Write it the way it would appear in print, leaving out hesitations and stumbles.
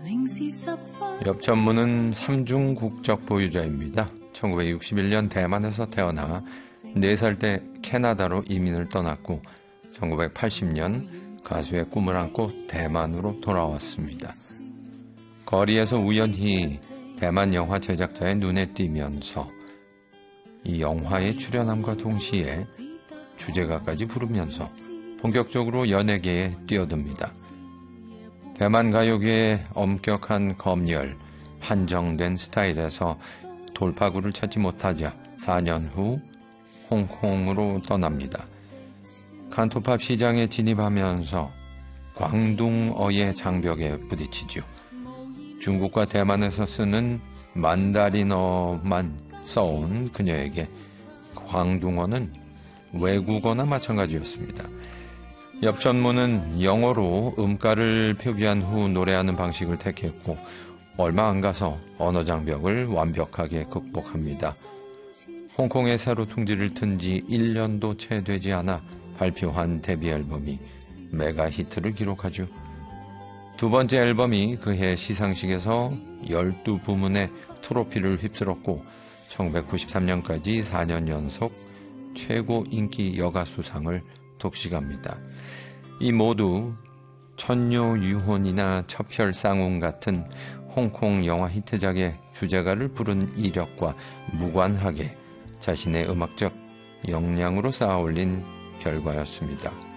엽전무는 삼중 국적 보유자입니다. 1961년 대만에서 태어나 4살 때 캐나다로 이민을 떠났고 1980년 가수의 꿈을 안고 대만으로 돌아왔습니다. 거리에서 우연히 대만 영화 제작자의 눈에 띄면서 이 영화에 출연함과 동시에 주제가까지 부르면서 본격적으로 연예계에 뛰어듭니다. 대만 가요계의 엄격한 검열, 한정된 스타일에서 돌파구를 찾지 못하자 4년 후 홍콩으로 떠납니다. 칸토팝 시장에 진입하면서 광둥어의 장벽에 부딪히죠. 중국과 대만에서 쓰는 만다린어만 써온 그녀에게 광둥어는 외국어나 마찬가지였습니다. 엽전무는 영어로 음가를 표기한 후 노래하는 방식을 택했고 얼마 안 가서 언어 장벽을 완벽하게 극복합니다. 홍콩에 새로 둥지를 튼 지 1년도 채 되지 않아 발표한 데뷔 앨범이 메가 히트를 기록하죠. 두 번째 앨범이 그해 시상식에서 12부문의 트로피를 휩쓸었고 1993년까지 4년 연속 최고 인기 여가수상을 독식합니다. 이 모두 천녀유혼이나 첩혈쌍웅 같은 홍콩 영화 히트작의 주제가를 부른 이력과 무관하게 자신의 음악적 역량으로 쌓아올린 결과였습니다.